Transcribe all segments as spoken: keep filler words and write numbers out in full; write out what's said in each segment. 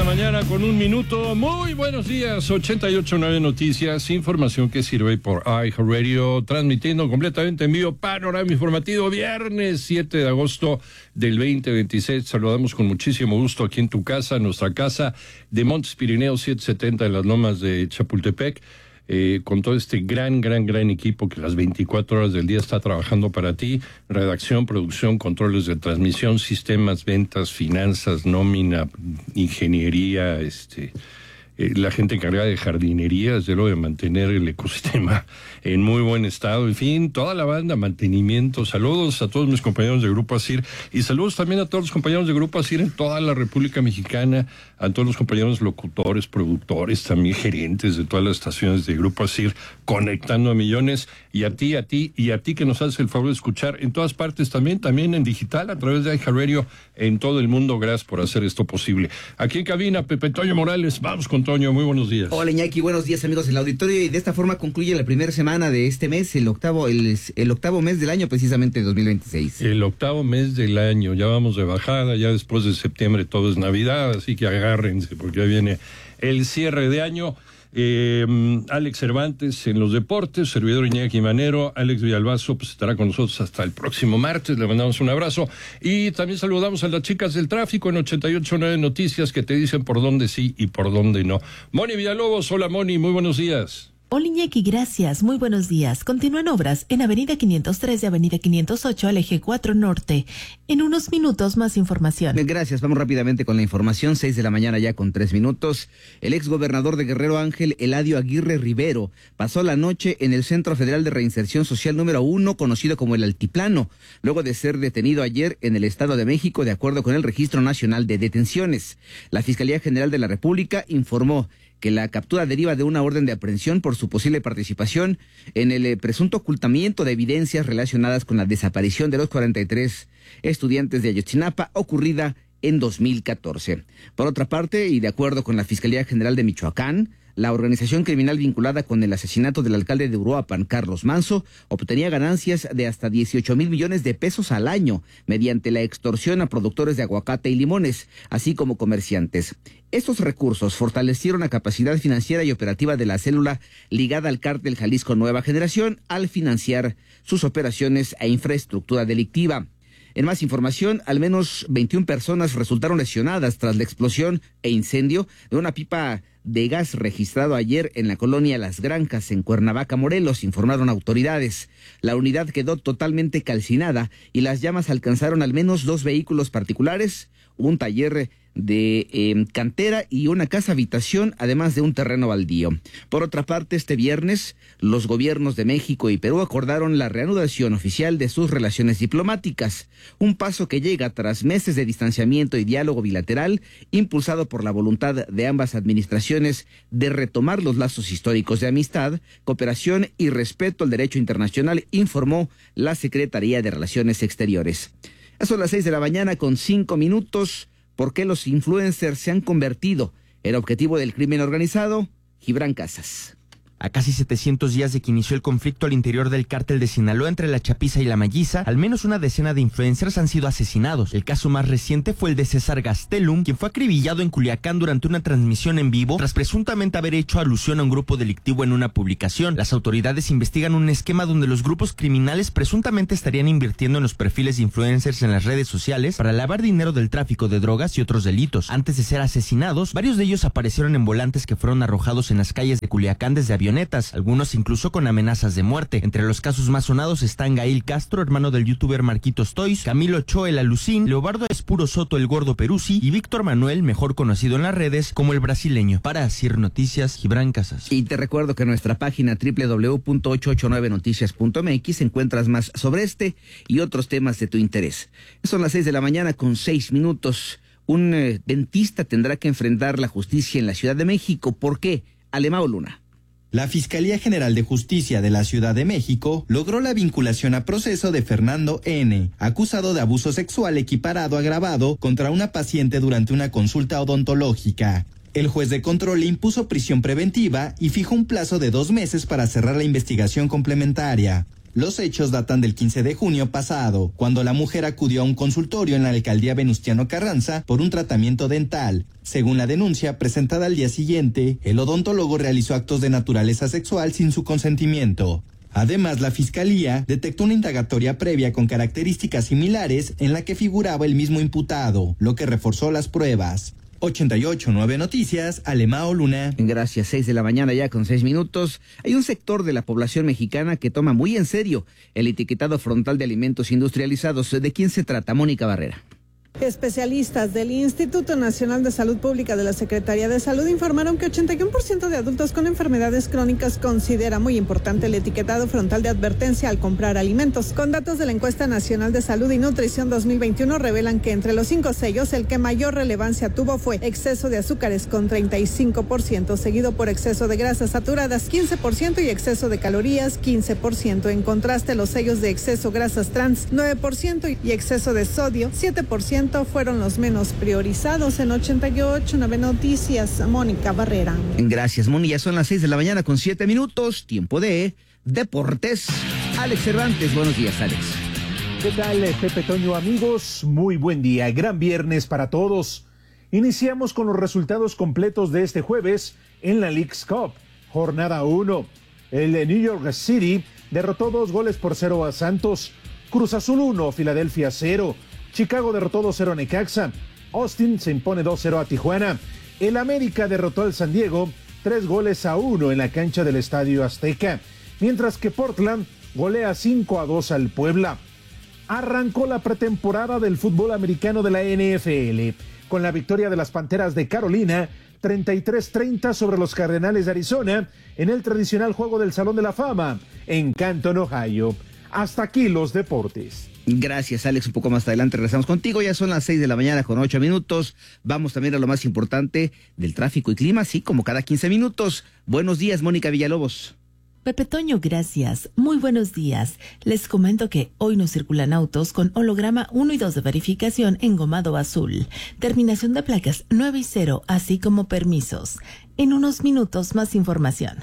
mañana con un minuto. Muy buenos días, ochenta y ocho punto nueve Noticias, información que sirve por iHeartRadio, transmitiendo completamente en vivo panorama informativo, viernes siete de agosto del veinte veintiséis. Saludamos con muchísimo gusto aquí en tu casa, nuestra casa de Montes Pirineos setecientos setenta en las lomas de Chapultepec. Eh, con todo este gran, gran, gran equipo que las veinticuatro horas del día está trabajando para ti, redacción, producción, controles de transmisión, sistemas, ventas, finanzas, nómina, ingeniería, este, eh, la gente encargada de jardinería, desde luego de mantener el ecosistema en muy buen estado, en fin, toda la banda, mantenimiento. Saludos a todos mis compañeros de Grupo ASIR y saludos también a todos los compañeros de Grupo ASIR en toda la República Mexicana, a todos los compañeros locutores, productores, también gerentes de todas las estaciones de Grupo ASIR, conectando a millones, y a ti, a ti y a ti que nos haces el favor de escuchar en todas partes también, también en digital, a través de iHeartRadio, en todo el mundo. Gracias por hacer esto posible. Aquí en cabina, Pepe Toño Morales. Vamos con Toño, muy buenos días. Hola, Iñaki, buenos días, amigos del auditorio, y de esta forma concluye la primera semana de este mes, el octavo, el, el octavo mes del año, precisamente dos mil veintiséis. El octavo mes del año, ya vamos de bajada, ya después de septiembre todo es Navidad, así que agárrense, porque ya viene el cierre de año. Eh, Alex Cervantes en los deportes, servidor Iñaki Manero, Alex Villalbazo pues estará con nosotros hasta el próximo martes, le mandamos un abrazo, y también saludamos a las chicas del tráfico en ochenta y ocho punto nueve Noticias, que te dicen por dónde sí y por dónde no. Moni Villalobos, hola Moni, muy buenos días. Hola Iñaki, gracias, muy buenos días. Continúan obras en Avenida quinientos tres y Avenida quinientos ocho al eje cuatro Norte. En unos minutos más información. Gracias, vamos rápidamente con la información, seis de la mañana ya con tres minutos. El exgobernador de Guerrero Ángel Eladio Aguirre Rivero pasó la noche en el Centro Federal de Reinserción Social número uno, conocido como el Altiplano, luego de ser detenido ayer en el Estado de México, de acuerdo con el Registro Nacional de Detenciones. La Fiscalía General de la República informó que la captura deriva de una orden de aprehensión por su posible participación en el eh, presunto ocultamiento de evidencias relacionadas con la desaparición de los cuarenta y tres estudiantes de Ayotzinapa ocurrida en dos mil catorce. Por otra parte, y de acuerdo con la Fiscalía General de Michoacán, la organización criminal vinculada con el asesinato del alcalde de Uruapan, Carlos Manso, obtenía ganancias de hasta dieciocho mil millones de pesos al año mediante la extorsión a productores de aguacate y limones, así como comerciantes. Estos recursos fortalecieron la capacidad financiera y operativa de la célula ligada al cártel Jalisco Nueva Generación al financiar sus operaciones e infraestructura delictiva. En más información, al menos veintiuna personas resultaron lesionadas tras la explosión e incendio de una pipa de gas registrado ayer en la colonia Las Granjas, en Cuernavaca, Morelos, informaron autoridades. La unidad quedó totalmente calcinada y las llamas alcanzaron al menos dos vehículos particulares, un taller de eh, cantera y una casa habitación, además de un terreno baldío. Por otra parte, este viernes, los gobiernos de México y Perú acordaron la reanudación oficial de sus relaciones diplomáticas, un paso que llega tras meses de distanciamiento y diálogo bilateral, impulsado por la voluntad de ambas administraciones de retomar los lazos históricos de amistad, cooperación y respeto al derecho internacional, informó la Secretaría de Relaciones Exteriores. Son las seis de la mañana con cinco minutos. ¿Por qué los influencers se han convertido en objetivo del crimen organizado? Gibran Casas. A casi setecientos días de que inició el conflicto al interior del cártel de Sinaloa entre la Chapiza y la Malliza, al menos una decena de influencers han sido asesinados. El caso más reciente fue el de César Gastelum, quien fue acribillado en Culiacán durante una transmisión en vivo tras presuntamente haber hecho alusión a un grupo delictivo en una publicación. Las autoridades investigan un esquema donde los grupos criminales presuntamente estarían invirtiendo en los perfiles de influencers en las redes sociales para lavar dinero del tráfico de drogas y otros delitos. Antes de ser asesinados, varios de ellos aparecieron en volantes que fueron arrojados en las calles de Culiacán desde aviones, algunos incluso con amenazas de muerte. Entre los casos más sonados están Gail Castro, hermano del youtuber Marquitos Toys, Camilo Ochoa el Alucín, Leobardo Espuro Soto el Gordo Peruzzi y Víctor Manuel, mejor conocido en las redes como el brasileño. Para ASIR Noticias, Gibran Casas. Y te recuerdo que en nuestra página doble u doble u doble u punto ochocientos ochenta y nueve noticias punto m x encuentras más sobre este y otros temas de tu interés. Son las seis de la mañana con seis minutos. Un eh, dentista tendrá que enfrentar la justicia en la Ciudad de México. ¿Por qué? Alemao Luna. La Fiscalía General de Justicia de la Ciudad de México logró la vinculación a proceso de Fernando N., acusado de abuso sexual equiparado agravado contra una paciente durante una consulta odontológica. El juez de control le impuso prisión preventiva y fijó un plazo de dos meses para cerrar la investigación complementaria. Los hechos datan del quince de junio pasado, cuando la mujer acudió a un consultorio en la alcaldía Venustiano Carranza por un tratamiento dental. Según la denuncia presentada al día siguiente, el odontólogo realizó actos de naturaleza sexual sin su consentimiento. Además, la Fiscalía detectó una indagatoria previa con características similares en la que figuraba el mismo imputado, lo que reforzó las pruebas. ochenta y ocho punto nueve Noticias, Alemao Luna. Gracias, seis de la mañana ya con seis minutos. Hay un sector de la población mexicana que toma muy en serio el etiquetado frontal de alimentos industrializados. ¿De quién se trata? Mónica Barrera. Especialistas del Instituto Nacional de Salud Pública de la Secretaría de Salud informaron que ochenta y uno por ciento de adultos con enfermedades crónicas considera muy importante el etiquetado frontal de advertencia al comprar alimentos. Con datos de la Encuesta Nacional de Salud y Nutrición dos mil veintiuno revelan que entre los cinco sellos el que mayor relevancia tuvo fue exceso de azúcares con treinta y cinco por ciento, seguido por exceso de grasas saturadas quince por ciento y exceso de calorías quince por ciento. En contraste, los sellos de exceso grasas trans nueve por ciento y exceso de sodio siete por ciento fueron los menos priorizados. En ochenta y ocho punto nueve Noticias, Mónica Barrera. Gracias, Moni. Ya son las seis de la mañana con siete minutos. Tiempo de deportes. Alex Cervantes, buenos días, Alex. ¿Qué tal, Pepe Toño, amigos? Muy buen día. Gran viernes para todos. Iniciamos con los resultados completos de este jueves en la Leagues Cup. Jornada uno. El New York City derrotó dos goles por cero a Santos. Cruz Azul uno, Filadelfia cero. Chicago derrotó dos cero a Necaxa. Austin se impone dos cero a Tijuana. El América derrotó al San Diego tres goles a uno en la cancha del Estadio Azteca. Mientras que Portland golea cinco a dos al Puebla. Arrancó la pretemporada del fútbol americano de la N F L con la victoria de las Panteras de Carolina treinta y tres treinta sobre los Cardenales de Arizona en el tradicional juego del Salón de la Fama en Canton, Ohio. Hasta aquí los deportes. Gracias, Alex. Un poco más adelante regresamos contigo. Ya son las seis de la mañana con ocho minutos. Vamos también a lo más importante del tráfico y clima, así como cada quince minutos. Buenos días, Mónica Villalobos. Pepe Toño, gracias. Muy buenos días. Les comento que hoy no circulan autos con holograma uno y dos de verificación engomado azul. Terminación de placas nueve y cero, así como permisos. En unos minutos más información.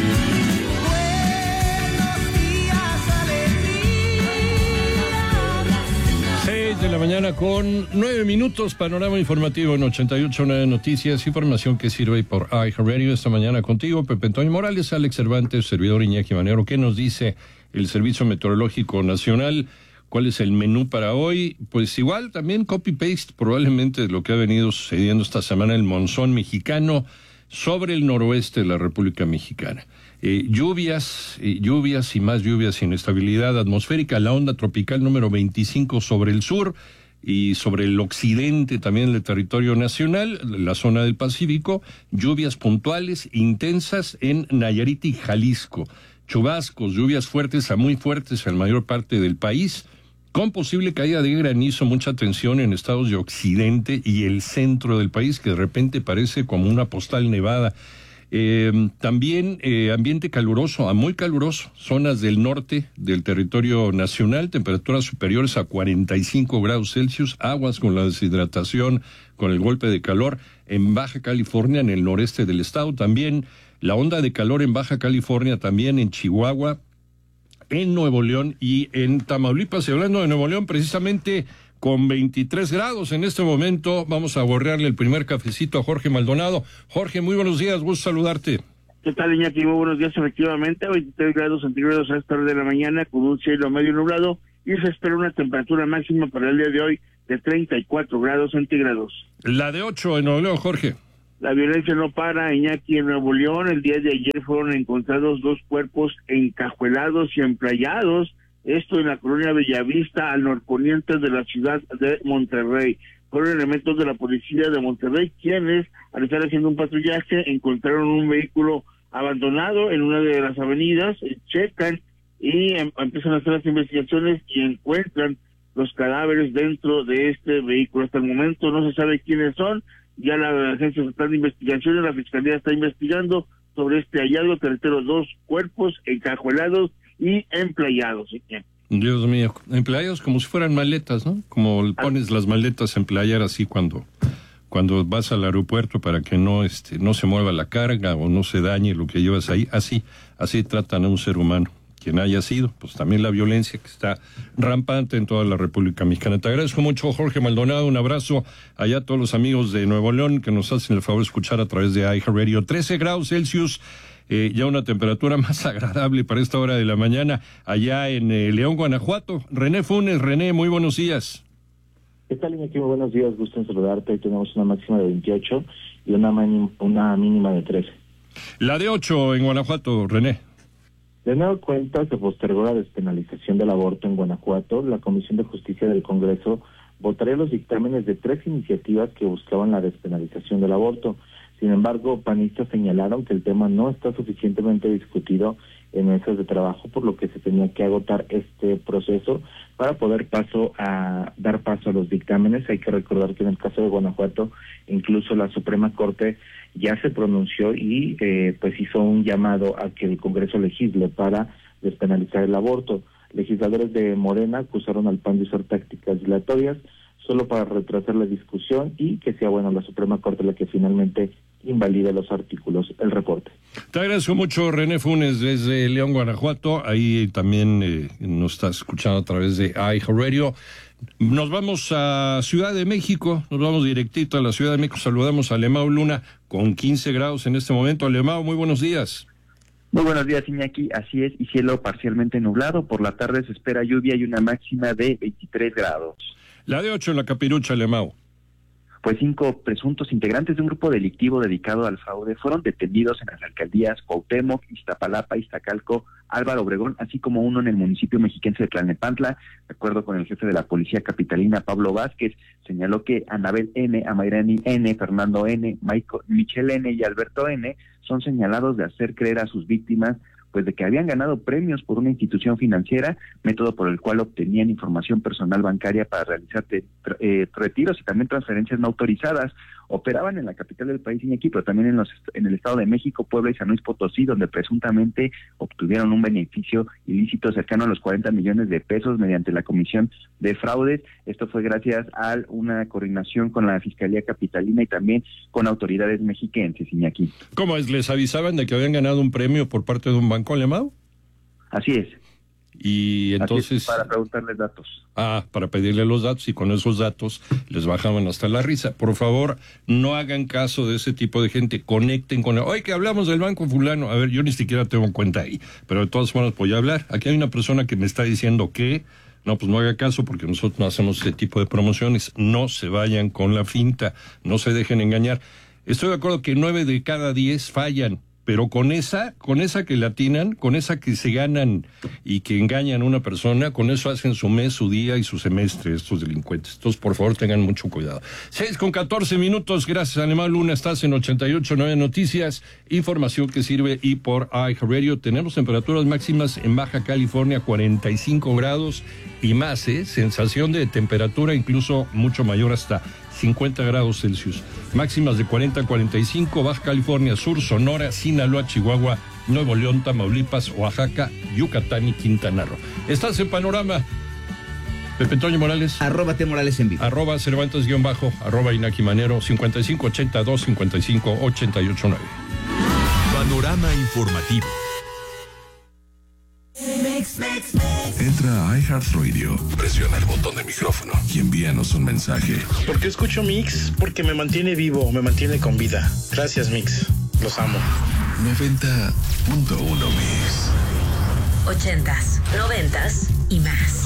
De la mañana con nueve minutos, panorama informativo en ochenta y ocho punto nueve Noticias, información que sirve por iHeartRadio. Esta mañana contigo, Pepe Antonio Morales, Alex Cervantes, servidor Iñaki Manero. ¿Qué nos dice el Servicio Meteorológico Nacional? ¿Cuál es el menú para hoy? Pues igual, también copy-paste probablemente de lo que ha venido sucediendo esta semana, el monzón mexicano sobre el noroeste de la República Mexicana. Eh, lluvias, eh, lluvias y más lluvias, inestabilidad atmosférica, la onda tropical número veinticinco sobre el sur y sobre el occidente también del territorio nacional, la zona del Pacífico, lluvias puntuales, intensas en Nayarit y Jalisco, chubascos, lluvias fuertes a muy fuertes en la mayor parte del país, con posible caída de granizo, mucha atención en estados de occidente y el centro del país, que de repente parece como una postal nevada. Eh, también eh, ambiente caluroso, a muy caluroso, zonas del norte del territorio nacional, temperaturas superiores a cuarenta y cinco grados Celsius, aguas con la deshidratación, con el golpe de calor en Baja California, en el noreste del estado, también la onda de calor en Baja California, también en Chihuahua, en Nuevo León y en Tamaulipas. Y hablando de Nuevo León, precisamente con veintitrés grados en este momento, vamos a borrearle el primer cafecito a Jorge Maldonado. Jorge, muy buenos días, gusto saludarte. ¿Qué tal, Iñaki? Muy buenos días. Efectivamente, veintitrés grados centígrados a esta hora de la mañana con un cielo medio nublado y se espera una temperatura máxima para el día de hoy de treinta y cuatro grados centígrados. La de ocho en Nuevo León, Jorge. La violencia no para, Iñaki, en Nuevo León. El día de ayer fueron encontrados dos cuerpos encajuelados y emplayados, esto en la colonia Bellavista, al norponiente de la ciudad de Monterrey. Fueron elementos de la policía de Monterrey quienes, al estar haciendo un patrullaje, encontraron un vehículo abandonado en una de las avenidas, eh, checan y em, empiezan a hacer las investigaciones y encuentran los cadáveres dentro de este vehículo. Hasta el momento no se sabe quiénes son, ya la Agencia Estatal de Investigaciones, la Fiscalía está investigando sobre este hallazgo, tercero, dos cuerpos encajuelados y emplayados. ¿Sí? Dios mío, empleados como si fueran maletas, ¿no? Como pones las maletas en playar así cuando cuando vas al aeropuerto para que no este no se mueva la carga o no se dañe lo que llevas ahí, así así tratan a un ser humano. quien haya sido, pues también la violencia que está rampante en toda la República Mexicana. Te agradezco mucho, Jorge Maldonado, un abrazo allá a todos los amigos de Nuevo León que nos hacen el favor de escuchar a través de iHeartRadio. trece grados Celsius, eh, ya una temperatura más agradable para esta hora de la mañana allá en eh, León, Guanajuato. René Funes, René, muy buenos días. ¿Qué tal, Iñaki? Muy buenos días, gusto en saludarte. Hoy tenemos una máxima de veintiocho y una, mani- una mínima de trece. La de ocho en Guanajuato, René. De nueva cuenta, se postergó la despenalización del aborto en Guanajuato. La Comisión de Justicia del Congreso votaría los dictámenes de tres iniciativas que buscaban la despenalización del aborto. Sin embargo, panistas señalaron que el tema no está suficientemente discutido en mesas de trabajo, por lo que se tenía que agotar este proceso para poder paso a dar paso a los dictámenes. Hay que recordar que en el caso de Guanajuato, incluso la Suprema Corte ya se pronunció y eh, pues hizo un llamado a que el Congreso legisle para despenalizar el aborto. Legisladores de Morena acusaron al P A N de usar tácticas dilatorias solo para retrasar la discusión y que sea, bueno, la Suprema Corte la que finalmente invalide los artículos. El reporte. Te agradezco mucho, René Funes, desde León, Guanajuato. Ahí también eh, nos estás escuchando a través de iHeartRadio. Nos vamos a Ciudad de México, nos vamos directito a la Ciudad de México. Saludamos a Alemão Luna con quince grados en este momento. Alemão, muy buenos días. Muy buenos días, Iñaki. Así es, y cielo parcialmente nublado. Por la tarde se espera lluvia y una máxima de veintitrés grados. La de ocho en la Capirucha, Alemão. Pues cinco presuntos integrantes de un grupo delictivo dedicado al fraude fueron detenidos en las alcaldías Cuauhtémoc, Iztapalapa, Iztacalco, Álvaro Obregón, así como uno en el municipio mexiquense de Tlalnepantla. De acuerdo con el jefe de la policía capitalina, Pablo Vázquez, señaló que Anabel N., Amairani N., Fernando N., Michael, Michelle N. y Alberto N. son señalados de hacer creer a sus víctimas pues de que habían ganado premios por una institución financiera, método por el cual obtenían información personal bancaria para realizar te, eh, retiros y también transferencias no autorizadas. Operaban en la capital del país, Iñaki, pero también en, los, en el Estado de México, Puebla y San Luis Potosí, donde presuntamente obtuvieron un beneficio ilícito cercano a los cuarenta millones de pesos mediante la Comisión de Fraudes. Esto fue gracias a una coordinación con la Fiscalía Capitalina y también con autoridades mexiquenses, Iñaki. ¿Cómo es? ¿Les avisaban de que habían ganado un premio por parte de un banco, Alemão? Así es. Y entonces... Es, para preguntarles datos. Ah, para pedirle los datos, y con esos datos les bajaban hasta la risa. Por favor, no hagan caso de ese tipo de gente, conecten con... Oye, que hablamos del banco fulano. A ver, yo ni siquiera tengo cuenta ahí, pero de todas formas voy a hablar. Aquí hay una persona que me está diciendo que... No, pues no haga caso porque nosotros no hacemos ese tipo de promociones. No se vayan con la finta, no se dejen engañar. Estoy de acuerdo que nueve de cada diez fallan, pero con esa, con esa que la atinan, con esa que se ganan y que engañan a una persona, con eso hacen su mes, su día y su semestre estos delincuentes. Entonces, por favor, tengan mucho cuidado. Seis con catorce minutos, gracias, Alemão Luna, estás en ochenta y ocho punto nueve Noticias, información que sirve y por iHeartRadio. Tenemos temperaturas máximas en Baja California, cuarenta y cinco grados y más, ¿eh? Sensación de temperatura incluso mucho mayor, hasta cincuenta grados Celsius. Máximas de cuarenta a cuarenta y cinco, Baja California Sur, Sonora, Sinaloa, Chihuahua, Nuevo León, Tamaulipas, Oaxaca, Yucatán y Quintana Roo. Estás en Panorama. Pepe Toño Morales. Arroba T Morales en vivo. Arroba Cervantes guión bajo, arroba Inaki Manero, cincuenta y cinco ochenta y dos, cincuenta y cinco ochenta y ocho nueve. Panorama informativo. Entra a iHeartRadio, presiona el botón de micrófono y envíanos un mensaje. ¿Por qué escucho Mix? Porque me mantiene vivo, me mantiene con vida. Gracias, Mix. Los amo. noventa punto uno Mix. Ochentas, noventas y más.